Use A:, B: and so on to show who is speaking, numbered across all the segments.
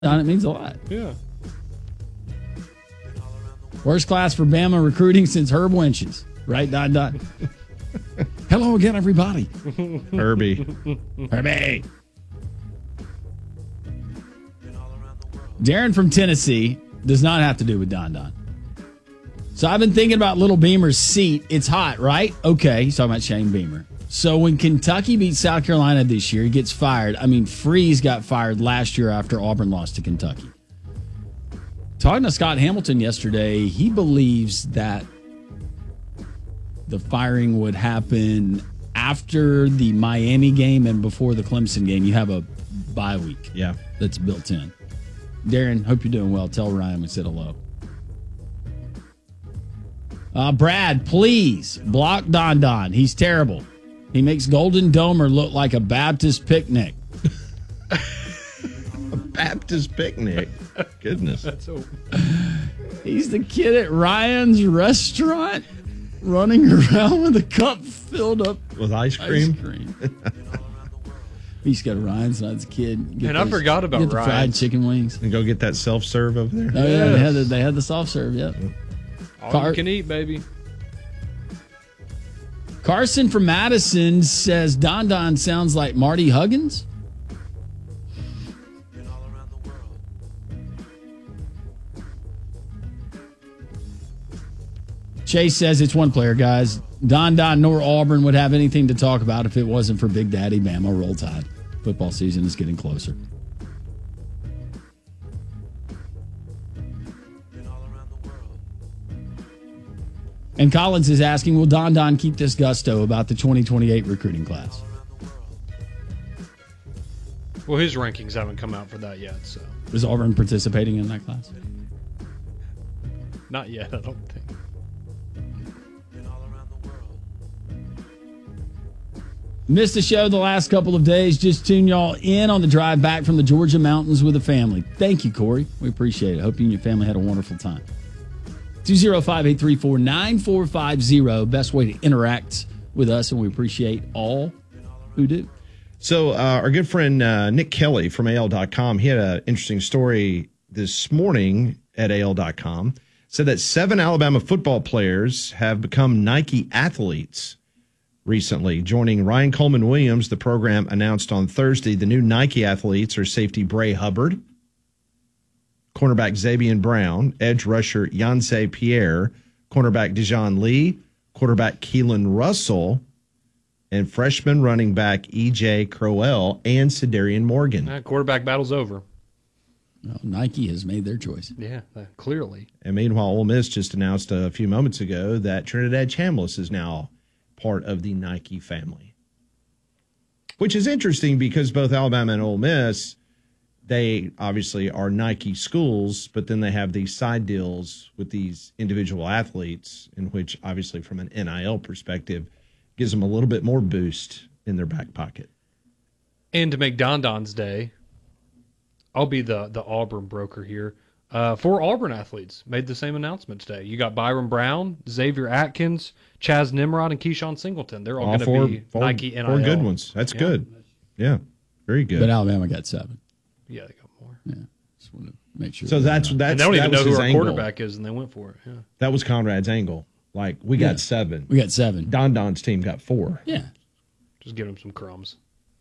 A: It means a lot.
B: Yeah.
A: Worst class for Bama recruiting since Herb Winches. Right, Don? Hello again, everybody.
C: Herbie.
A: Darren from Tennessee does not have to do with Don. So I've been thinking about Little Beamer's seat. It's hot, right? Okay, he's talking about Shane Beamer. So when Kentucky beats South Carolina this year, he gets fired. I mean, Freeze got fired last year after Auburn lost to Kentucky. Talking to Scott Hamilton yesterday, he believes that the firing would happen after the Miami game and before the Clemson game. You have a bye week.
C: Yeah.
A: That's built in. Darren, hope you're doing well. Tell Ryan we said hello. Brad, please block Don. He's terrible. He makes Golden Domer look like a Baptist picnic.
C: A Baptist picnic? Goodness.
A: He's the kid at Ryan's restaurant running around with a cup filled up
C: with ice cream.
A: We used to go to Ryan's when I was a kid.
B: And I forgot about
A: Ryan's. Fried chicken wings.
C: And go get that self-serve over there.
A: Oh, yeah. They had the soft-serve, yep.
B: All you can eat, baby.
A: Carson from Madison says Don sounds like Marty Huggins. Chase says it's one player, guys. Don nor Auburn would have anything to talk about if it wasn't for Big Daddy Bama. Roll Tide. Football season is getting closer. And Collins is asking, will Don keep this gusto about the 2028 recruiting class?
B: Well, his rankings haven't come out for that yet, so.
A: Is Auburn participating in that class?
B: Not yet, I don't think.
A: Missed the show the last couple of days. Just tune y'all in on the drive back from the Georgia mountains with the family. Thank you, Corey. We appreciate it. Hope you and your family had a wonderful time. 205-834-9450. Best way to interact with us, and we appreciate all who do.
C: So our good friend Nick Kelly from AL.com, he had an interesting story this morning at AL.com. Said that 7 Alabama football players have become Nike athletes recently. Joining Ryan Coleman Williams, the program announced on Thursday the new Nike athletes are safety Bray Hubbard, cornerback Xavier Brown, edge rusher Yancey Pierre, cornerback Dijon Lee, quarterback Keelan Russell, and freshman running back E.J. Crowell and Cedarian Morgan.
B: Quarterback battle's over.
A: Well, Nike has made their choice.
B: Yeah, clearly.
C: And meanwhile, Ole Miss just announced a few moments ago that Trinidad Chambliss is now part of the Nike family, which is interesting because both Alabama and Ole Miss, they obviously are Nike schools, but then they have these side deals with these individual athletes, in which obviously from an NIL perspective gives them a little bit more boost in their back pocket.
B: And to make Don's day, I'll be the Auburn broker here. 4 Auburn athletes made the same announcement today. You got Byron Brown, Xavier Atkins, Chaz Nimrod, and Keyshawn Singleton. They're all going to be Nike NIL.
C: 4 good ones. That's good. Yeah, very good.
A: But Alabama got 7.
B: Yeah, they got more.
A: Yeah, just want to make sure.
C: So that's
B: and they don't even know who our
C: angle.
B: quarterback is, and they went for it. Yeah,
C: that was Conrad's angle. Like we got 7.
A: We got 7.
C: Don's team got 4.
A: Yeah,
B: just give them some crumbs.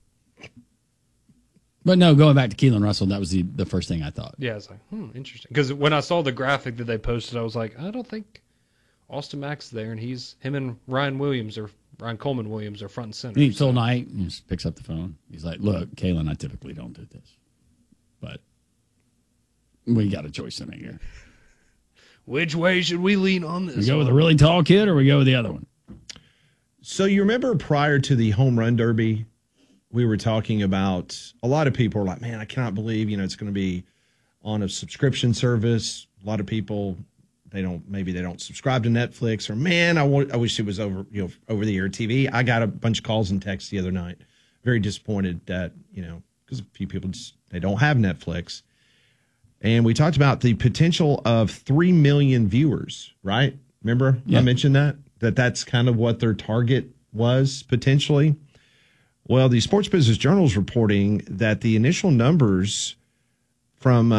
A: But no, going back to Keelan Russell, that was the first thing I thought.
B: Yeah, it's like, interesting. Because when I saw the graphic that they posted, I was like, I don't think Austin Mack's there, and him and Ryan Coleman Williams are front and center.
A: He told Knight, he just picks up the phone. He's like, look, Kalen, I typically don't do this, but we got a choice to make here.
B: Which way should we lean on this?
A: We go with a really tall kid, or we go with the other one?
C: So you remember prior to the home run derby, we were talking about, a lot of people were like, man, I cannot believe, it's going to be on a subscription service. A lot of people, they don't subscribe to Netflix, or man, I wish it was over the air TV. I got a bunch of calls and texts the other night. Very disappointed that, because a few people they don't have Netflix. And we talked about the potential of 3 million viewers, right? Remember I mentioned that's kind of what their target was potentially. Well, the Sports Business Journal is reporting that the initial numbers from